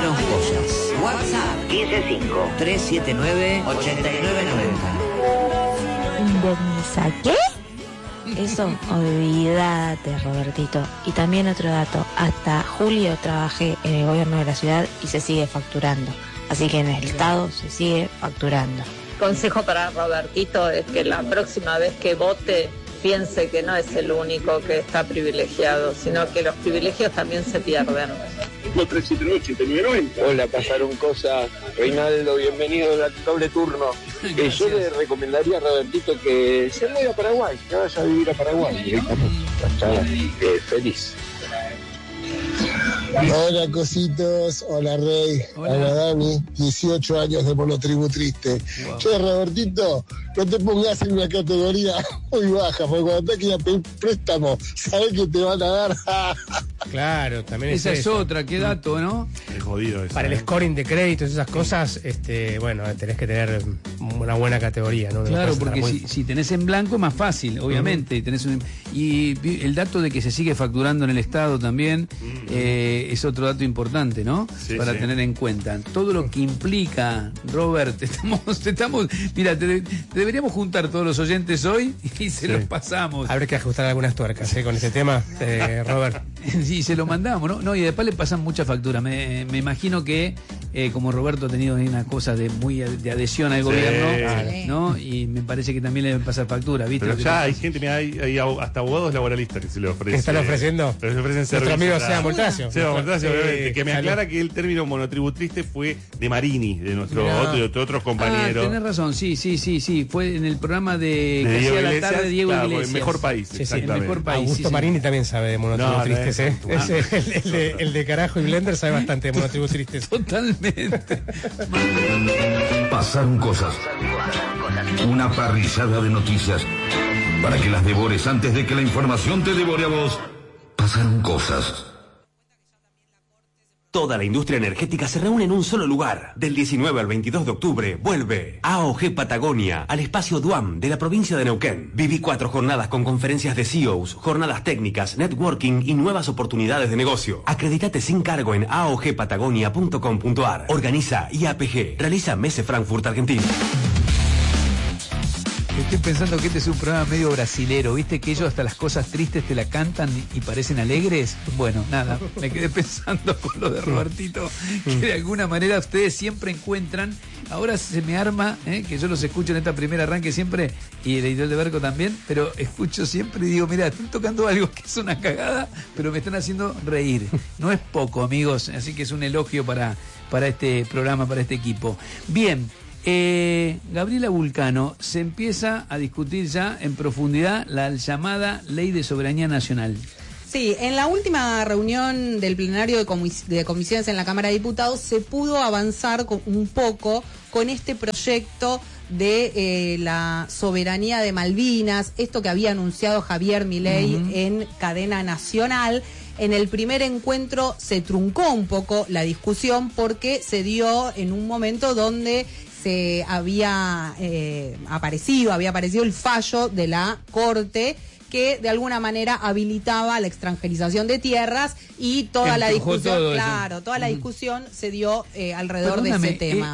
Pasaron cosas. WhatsApp 155-379-8990. ¿Indemniza qué? Eso, olvídate, Robertito. Y también otro dato, hasta julio trabajé en el gobierno de la ciudad y se sigue facturando. Así que en el estado se sigue facturando. Consejo para Robertito es que la próxima vez que vote piense que no es el único que está privilegiado, sino que los privilegios también se pierden. 379-8990. Hola, pasaron cosas. Reinaldo, bienvenido al doble turno. Yo le recomendaría a Robertito que se mueva a Paraguay, que vaya a vivir a Paraguay. Feliz. Hola cositos, hola Rey, hola Dani, 18 años de monotribu triste. Wow. Che, Robertito, no te pongas en una categoría muy baja, porque cuando te quieran pedir préstamo, sabes que te van a dar. Claro, también esa es otra, qué dato, ¿no? Es jodido eso. Para el scoring de créditos, esas cosas, bueno, tenés que tener una buena categoría, ¿no? Claro, porque si tenés en blanco es más fácil, obviamente. Y el dato de que se sigue facturando en el Estado también es otro dato importante, ¿no? Sí, para tener en cuenta. Todo lo que implica, Robert, mira, deberíamos juntar todos los oyentes hoy y se los pasamos. Habrá que ajustar algunas tuercas, con este tema, Robert. Sí, se lo mandamos, ¿no? No, y después le pasan mucha factura. Me imagino que como Roberto ha tenido una cosa de adhesión al gobierno, ¿no? Y me parece que también le deben pasar factura, ¿viste? Pero ya hay gente, mira, hay hasta abogados laboralistas que se le ofrecen. ¿Qué están ofreciendo? Pero se ofrecen nuestro amigo Seba Moltasio. Seba Moltasio, que me aclara que el término monotributriste fue de Marini, de otros compañeros. Tenés razón, sí. Fue en el programa de que hacía la tarde Diego Iglesias. El mejor país, exactamente. El mejor país. Augusto Marini también sabe de monotributristes, el de Carajo y Blender sabe bastante de monotributristes. Totalmente. Pasaron cosas. Una parrillada de noticias para que las devores antes de que la información te devore a vos. Pasaron cosas. Toda la industria energética se reúne en un solo lugar. Del 19 al 22 de octubre vuelve AOG Patagonia al espacio Duam de la provincia de Neuquén. Viví 4 jornadas con conferencias de CEOs, jornadas técnicas, networking y nuevas oportunidades de negocio. Acreditate sin cargo en aogpatagonia.com.ar. Organiza IAPG. Realiza Messe Frankfurt, Argentina. Estoy pensando que este es un programa medio brasilero, ¿viste? Que ellos hasta las cosas tristes te la cantan y parecen alegres. Bueno, nada, me quedé pensando con lo de Robertito, que de alguna manera ustedes siempre encuentran. Ahora se me arma, que yo los escucho en esta primera arranque siempre, y el editorial de Berco también, pero escucho siempre y digo, mira, están tocando algo que es una cagada, pero me están haciendo reír. No es poco, amigos, así que es un elogio para este programa, para este equipo. Bien. Gabriela Vulcano, se empieza a discutir ya en profundidad la llamada Ley de Soberanía Nacional. Sí, en la última reunión del plenario de comisiones en la Cámara de Diputados se pudo avanzar un poco con este proyecto de la soberanía de Malvinas, esto que había anunciado Javier Milei en cadena nacional. En el primer encuentro se truncó un poco la discusión porque se dio en un momento donde se había aparecido el fallo de la Corte que de alguna manera habilitaba la extranjerización de tierras y toda la discusión, toda la discusión se dio alrededor de ese tema.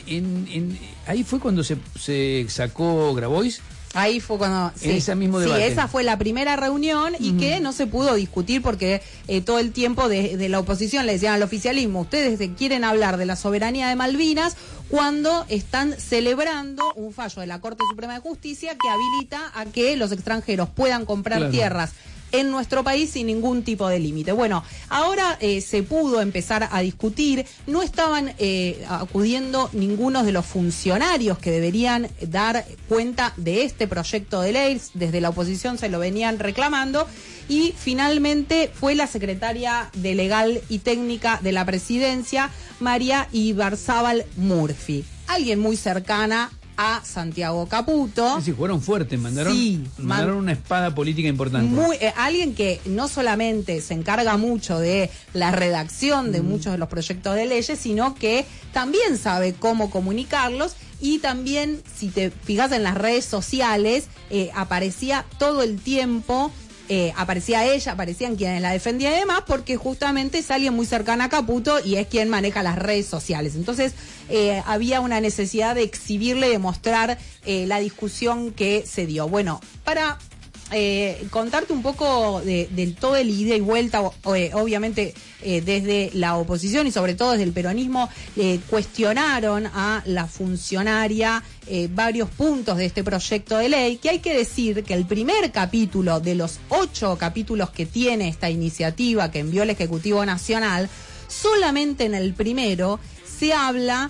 Ahí fue cuando se sacó Grabois. Ahí fue cuando... En ese mismo debate. Sí, esa fue la primera reunión y que no se pudo discutir porque todo el tiempo de la oposición le decían al oficialismo, ustedes quieren hablar de la soberanía de Malvinas cuando están celebrando un fallo de la Corte Suprema de Justicia que habilita a que los extranjeros puedan comprar tierras en nuestro país sin ningún tipo de límite. Bueno, ahora se pudo empezar a discutir, no estaban acudiendo ninguno de los funcionarios que deberían dar cuenta de este proyecto de ley, desde la oposición se lo venían reclamando, y finalmente fue la secretaria de Legal y Técnica de la Presidencia, María Ibarzábal Murphy, alguien muy cercana a Santiago Caputo. Sí, fueron fuertes, mandaron una espada política importante. Alguien que no solamente se encarga mucho de la redacción de muchos de los proyectos de leyes, sino que también sabe cómo comunicarlos, y también, si te fijas en las redes sociales, aparecía todo el tiempo aparecía ella, aparecían quienes la defendían y demás, porque justamente es alguien muy cercana a Caputo y es quien maneja las redes sociales. Entonces había una necesidad de exhibirle, de mostrar la discusión que se dio. Bueno, para contarte un poco de todo el ida y vuelta, obviamente desde la oposición y sobre todo desde el peronismo cuestionaron a la funcionaria varios puntos de este proyecto de ley, que hay que decir que el primer capítulo de los 8 capítulos que tiene esta iniciativa que envió el Ejecutivo Nacional, solamente en el primero se habla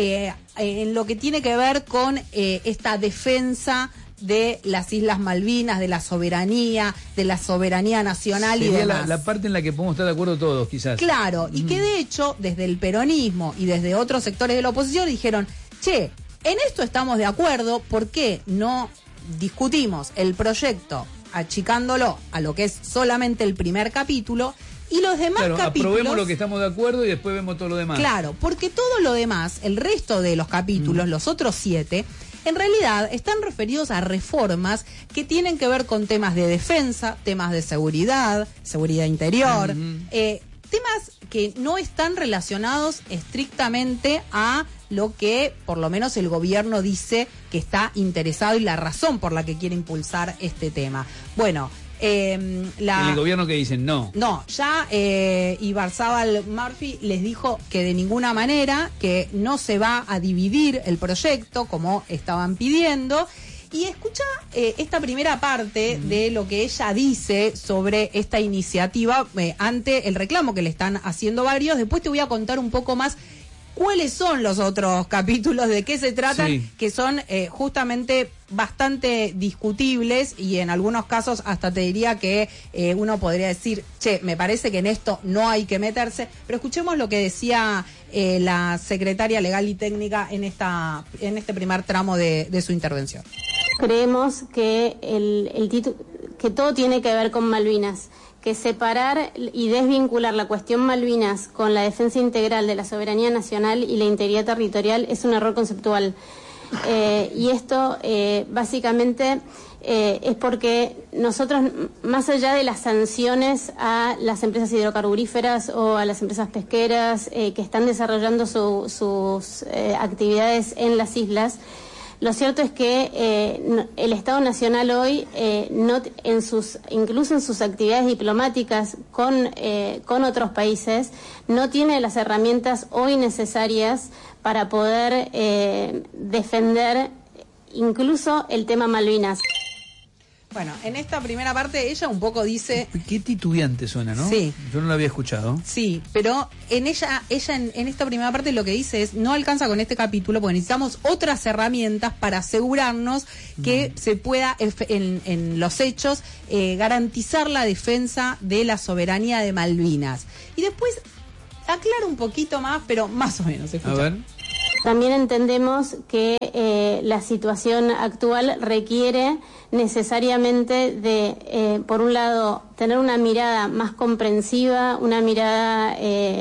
en lo que tiene que ver con esta defensa de las Islas Malvinas, de la soberanía nacional. Sería y demás. La parte en la que podemos estar de acuerdo todos, quizás. Claro, y que de hecho, desde el peronismo y desde otros sectores de la oposición dijeron, che, en esto estamos de acuerdo, ¿por qué no discutimos el proyecto achicándolo a lo que es solamente el primer capítulo y los demás capítulos? Aprobemos lo que estamos de acuerdo y después vemos todo lo demás. Claro, porque todo lo demás, el resto de los capítulos, los otros 7, en realidad están referidos a reformas que tienen que ver con temas de defensa, temas de seguridad interior, temas que no están relacionados estrictamente a lo que por lo menos el gobierno dice que está interesado y la razón por la que quiere impulsar este tema. Bueno, el gobierno que dicen no. No, ya Ibarzábal Murphy les dijo que de ninguna manera, que no se va a dividir el proyecto como estaban pidiendo. Y escucha esta primera parte de lo que ella dice sobre esta iniciativa ante el reclamo que le están haciendo varios. Después te voy a contar un poco más cuáles son los otros capítulos, de qué se tratan, que son justamente bastante discutibles y en algunos casos hasta te diría que uno podría decir, che, me parece que en esto no hay que meterse, pero escuchemos lo que decía la secretaria legal y técnica en este primer tramo de su intervención. Creemos que que todo tiene que ver con Malvinas, que separar y desvincular la cuestión Malvinas con la defensa integral de la soberanía nacional y la integridad territorial es un error conceptual. Y esto básicamente es porque nosotros, más allá de las sanciones a las empresas hidrocarburíferas o a las empresas pesqueras que están desarrollando sus actividades en las islas, lo cierto es que el Estado Nacional hoy, incluso en sus actividades diplomáticas con otros países, no tiene las herramientas hoy necesarias para poder defender incluso el tema Malvinas. Bueno, en esta primera parte ella un poco dice... Qué titubeante suena, ¿no? Sí. Yo no lo había escuchado. Sí, pero en ella en esta primera parte lo que dice es, no alcanza con este capítulo porque necesitamos otras herramientas para asegurarnos que se pueda, en los hechos, garantizar la defensa de la soberanía de Malvinas. Y después aclara un poquito más, pero más o menos. Escucha. A ver. También entendemos que la situación actual requiere necesariamente de, por un lado, tener una mirada más comprensiva, una mirada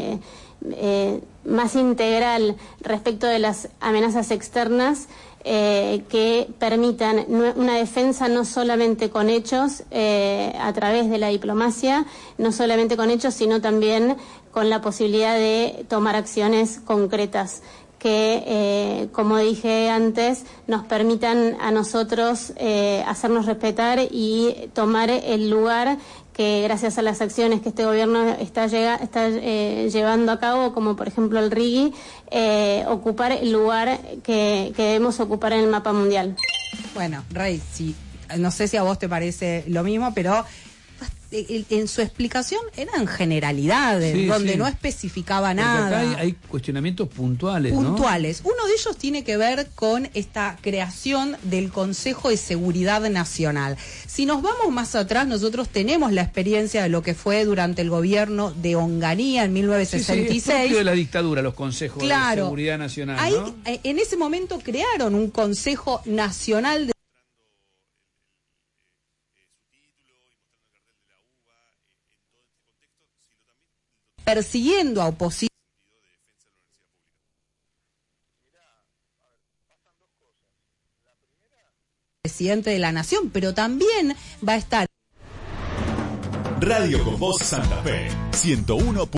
más integral respecto de las amenazas externas que permitan una defensa no solamente con hechos, a través de la diplomacia, no solamente con hechos, sino también con la posibilidad de tomar acciones concretas que, como dije antes, nos permitan a nosotros hacernos respetar y tomar el lugar que, gracias a las acciones que este gobierno está llevando a cabo, como por ejemplo el RIGI, ocupar el lugar que debemos ocupar en el mapa mundial. Bueno, Rey, sí, no sé si a vos te parece lo mismo, pero en su explicación eran generalidades, donde no especificaba nada. Acá hay cuestionamientos puntuales, puntuales. ¿No? Uno de ellos tiene que ver con esta creación del Consejo de Seguridad Nacional. Si nos vamos más atrás, nosotros tenemos la experiencia de lo que fue durante el gobierno de Onganía en 1966. Sí, es propio de la dictadura, los consejos de seguridad nacional. Ahí, en ese momento crearon un Consejo Nacional de persiguiendo a opositores. Presidente de la Nación, pero también va a estar Radio con Voz Santa Fe, 101.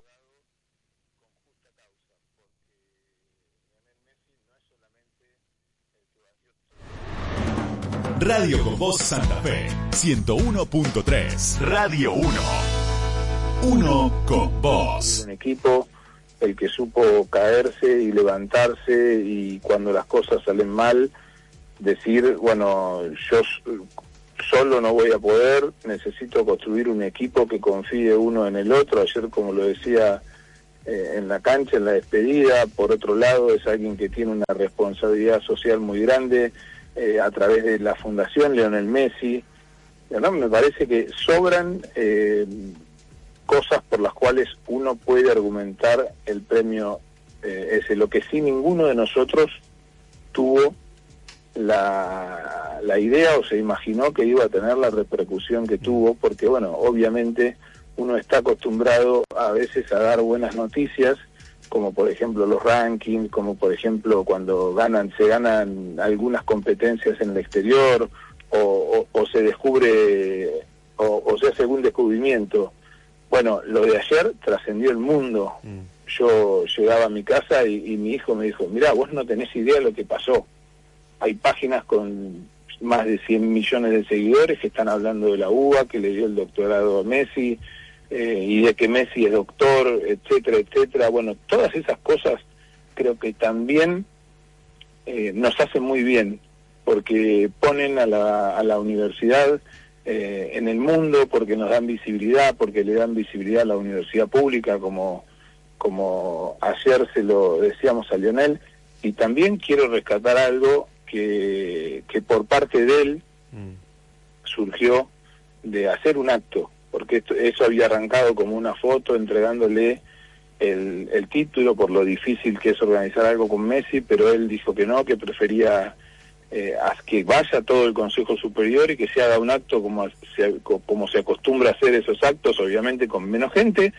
Radio con Voz Santa Fe, 101.3. Radio 1. Uno con vos. Un equipo, el que supo caerse y levantarse, y cuando las cosas salen mal, decir, bueno, yo solo no voy a poder, necesito construir un equipo que confíe uno en el otro. Ayer, como lo decía en la cancha, en la despedida, por otro lado, es alguien que tiene una responsabilidad social muy grande a través de la Fundación Lionel Messi. ¿No? Me parece que sobran cosas por las cuales uno puede argumentar el premio ese. Lo que sí, ninguno de nosotros tuvo la idea o se imaginó que iba a tener la repercusión que tuvo, porque bueno, obviamente uno está acostumbrado a veces a dar buenas noticias, como por ejemplo los rankings, como por ejemplo cuando se ganan algunas competencias en el exterior, o se descubre o se hace algún descubrimiento. Bueno, lo de ayer trascendió el mundo. Yo llegaba a mi casa y mi hijo me dijo, mirá, vos no tenés idea de lo que pasó. Hay páginas con más de 100 millones de seguidores que están hablando de la UBA, que le dio el doctorado a Messi, y de que Messi es doctor, etcétera, etcétera. Bueno, todas esas cosas creo que también nos hacen muy bien, porque ponen a la universidad en el mundo, porque nos dan visibilidad, porque le dan visibilidad a la universidad pública, como ayer se lo decíamos a Lionel. Y también quiero rescatar algo que por parte de él surgió, de hacer un acto, porque eso había arrancado como una foto entregándole el título, por lo difícil que es organizar algo con Messi, pero él dijo que no, que prefería que vaya todo el Consejo Superior y que se haga un acto como se acostumbra a hacer esos actos, obviamente con menos gente,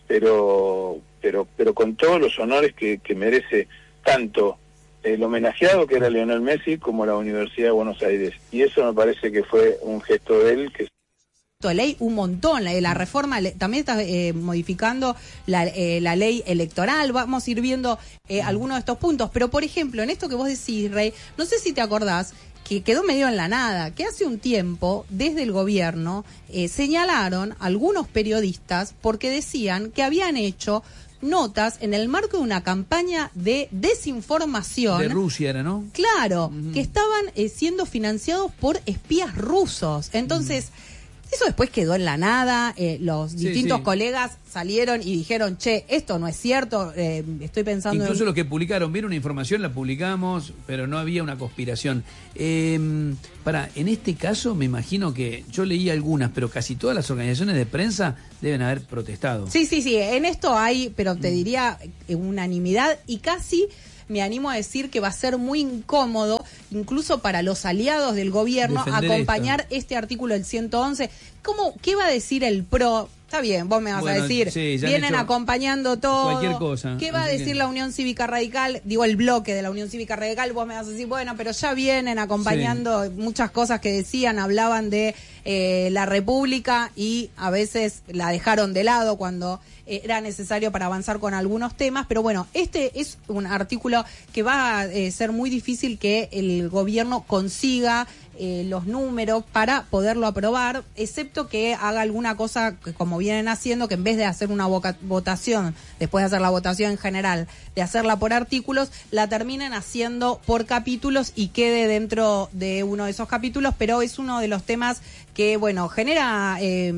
pero con todos los honores que merece tanto el homenajeado, que era Lionel Messi, como la Universidad de Buenos Aires. Y eso me parece que fue un gesto de él que ley un montón, la reforma también está modificando la ley electoral. Vamos a ir viendo algunos de estos puntos, pero por ejemplo, en esto que vos decís, Rey, no sé si te acordás que quedó medio en la nada, que hace un tiempo desde el gobierno señalaron algunos periodistas porque decían que habían hecho notas en el marco de una campaña de desinformación. De Rusia era, ¿no? Claro, que estaban siendo financiados por espías rusos. Entonces, eso después quedó en la nada, los distintos colegas salieron y dijeron, che, esto no es cierto, estoy pensando... Incluso los que publicaron, vieron una información, la publicamos, pero no había una conspiración. En este caso me imagino que, yo leí algunas, pero casi todas las organizaciones de prensa deben haber protestado. Sí, en esto hay, pero te diría, unanimidad, y casi... me animo a decir que va a ser muy incómodo, incluso para los aliados del gobierno, acompañar este artículo del 111. ¿Qué va a decir el PRO? Está bien, vos me vas a decir, vienen acompañando todo. Cualquier cosa. ¿Qué va a decir la Unión Cívica Radical? Digo, el bloque de la Unión Cívica Radical, vos me vas a decir, bueno, pero ya vienen acompañando muchas cosas que decían, hablaban de la República y a veces la dejaron de lado cuando era necesario para avanzar con algunos temas, pero bueno, este es un artículo que va a ser muy difícil que el gobierno consiga los números para poderlo aprobar, excepto que haga alguna cosa que, como vienen haciendo, que en vez de hacer una votación, después de hacer la votación en general, de hacerla por artículos, la terminen haciendo por capítulos y quede dentro de uno de esos capítulos, pero es uno de los temas que, bueno, genera,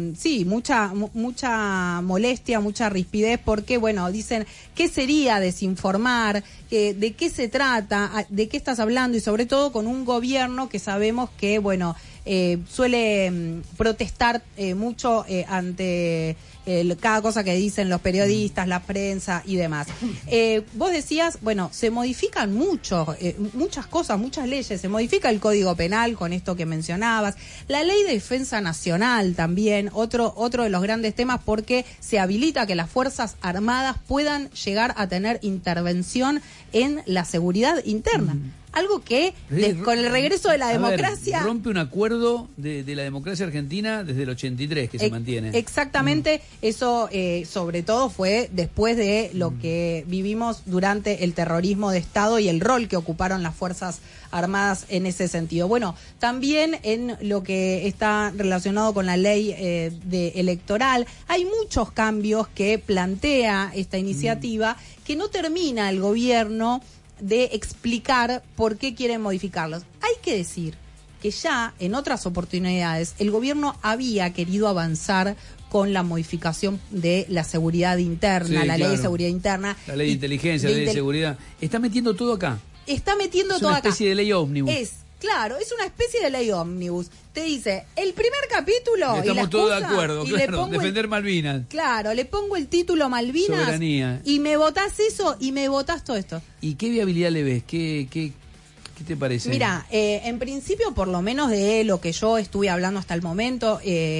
mucha molestia, mucha rispidez, porque, bueno, dicen, ¿qué sería desinformar? ¿De qué se trata? ¿De qué estás hablando? Y sobre todo con un gobierno que sabemos que, bueno, suele protestar mucho ante cada cosa que dicen los periodistas, la prensa y demás. Vos decías, bueno, se modifican muchas cosas, muchas leyes, se modifica el Código Penal con esto que mencionabas, la Ley de Defensa Nacional también, otro de los grandes temas, porque se habilita que las Fuerzas Armadas puedan llegar a tener intervención en la seguridad interna. algo que con el regreso de la democracia... rompe un acuerdo de la democracia argentina desde el 83 que se mantiene. Exactamente, eso sobre todo fue después de lo que vivimos durante el terrorismo de Estado y el rol que ocuparon las Fuerzas Armadas en ese sentido. Bueno, también en lo que está relacionado con la ley electoral, hay muchos cambios que plantea esta iniciativa que no termina el gobierno de explicar por qué quieren modificarlos. Hay que decir que ya en otras oportunidades el gobierno había querido avanzar con la modificación de la seguridad interna, ley de seguridad interna. La ley de inteligencia, la ley de seguridad. Está metiendo todo acá. Está metiendo todo acá. Es una especie de ley ómnibus. Claro, es una especie de ley ómnibus. Te dice, el primer capítulo... Estamos todos de acuerdo, claro, defender Malvinas. Claro, le pongo el título Malvinas. Soberanía. Y me votás eso y me votás todo esto. ¿Y qué viabilidad le ves? ¿Qué te parece? Mira, en principio, por lo menos de lo que yo estuve hablando hasta el momento,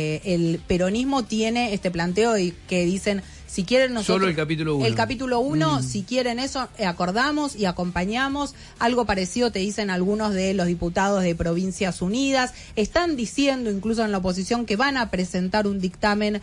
el peronismo tiene este planteo y que dicen... Si quieren nosotros, solo el capítulo 1. El capítulo 1, si quieren eso, acordamos y acompañamos. Algo parecido te dicen algunos de los diputados de Provincias Unidas. Están diciendo, incluso en la oposición, que van a presentar un dictamen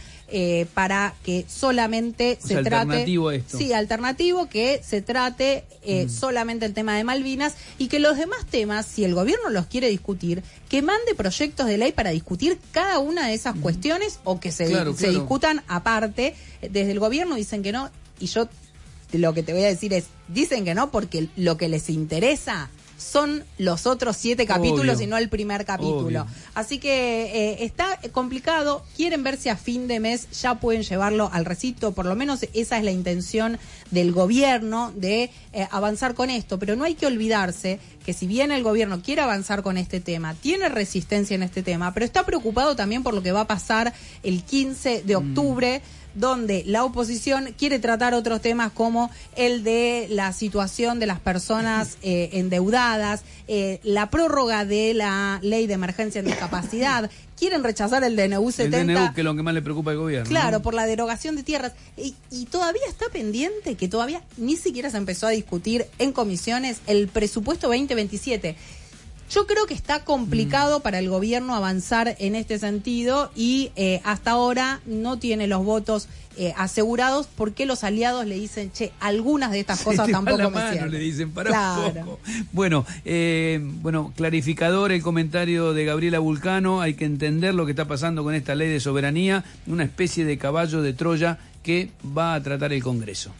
para que solamente se trate... alternativo a esto. Sí, alternativo, que se trate solamente el tema de Malvinas y que los demás temas, si el gobierno los quiere discutir, que mande proyectos de ley para discutir cada una de esas cuestiones o que se discutan aparte. Desde el gobierno dicen que no, y yo lo que te voy a decir es, dicen que no porque lo que les interesa son los otros 7 capítulos y no el primer capítulo. Así que está complicado, quieren ver si a fin de mes ya pueden llevarlo al recinto, por lo menos esa es la intención del gobierno de avanzar con esto, pero no hay que olvidarse que si bien el gobierno quiere avanzar con este tema, tiene resistencia en este tema, pero está preocupado también por lo que va a pasar el 15 de octubre, donde la oposición quiere tratar otros temas como el de la situación de las personas endeudadas, la prórroga de la ley de emergencia en discapacidad, quieren rechazar el DNU 70. El DNU, que es lo que más le preocupa al gobierno. Claro, ¿no? Por la derogación de tierras. Y todavía está pendiente, que todavía ni siquiera se empezó a discutir en comisiones, el presupuesto 2027. Yo creo que está complicado para el gobierno avanzar en este sentido y hasta ahora no tiene los votos asegurados porque los aliados le dicen, algunas de estas cosas tampoco me cierran. Le dicen, para un poco. Bueno, clarificador el comentario de Gabriela Vulcano, hay que entender lo que está pasando con esta ley de soberanía, una especie de caballo de Troya que va a tratar el Congreso.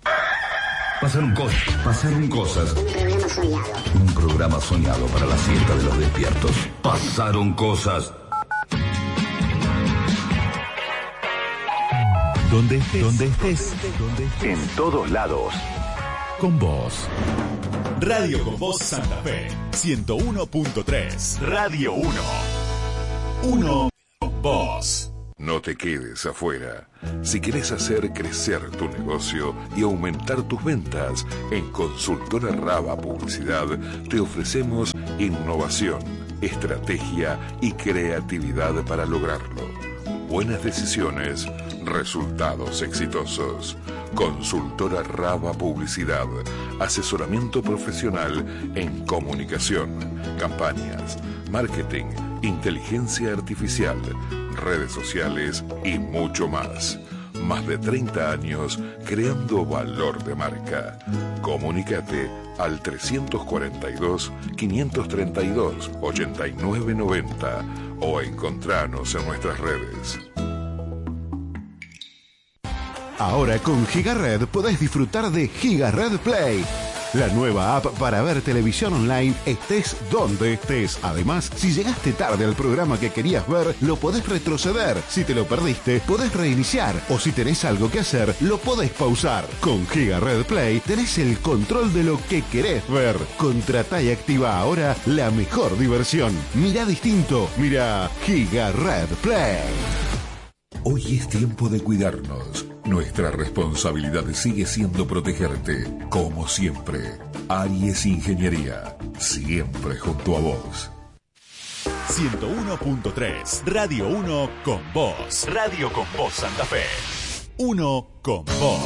Pasaron cosas. Un programa soñado para la siesta de los despiertos. Pasaron cosas. Donde estés. En todos lados. Con vos. Radio con Voz Santa Fe. 101.3. Radio 1. 1 con vos. No te quedes afuera. Si querés hacer crecer tu negocio y aumentar tus ventas, en Consultora Raba Publicidad te ofrecemos innovación, estrategia y creatividad para lograrlo. Buenas decisiones, resultados exitosos. Consultora Raba Publicidad, asesoramiento profesional en comunicación, campañas, marketing, inteligencia artificial, redes sociales y mucho más. Más de 30 años creando valor de marca. Comunícate al 342-532-8990 o encontranos en nuestras redes. Ahora con GigaRed podés disfrutar de GigaRed Play, la nueva app para ver televisión online estés donde estés. Además, si llegaste tarde al programa que querías ver, lo podés retroceder. Si te lo perdiste, podés reiniciar. O si tenés algo que hacer, lo podés pausar. Con GigaRed Play tenés el control de lo que querés ver. Contratá y activa ahora la mejor diversión. Mirá distinto. Mirá GigaRed Play. Hoy es tiempo de cuidarnos. Nuestra responsabilidad sigue siendo protegerte. Como siempre, Aries Ingeniería, siempre junto a vos. 101.3, Radio 1 con vos. Radio con vos Santa Fe. 1 con vos.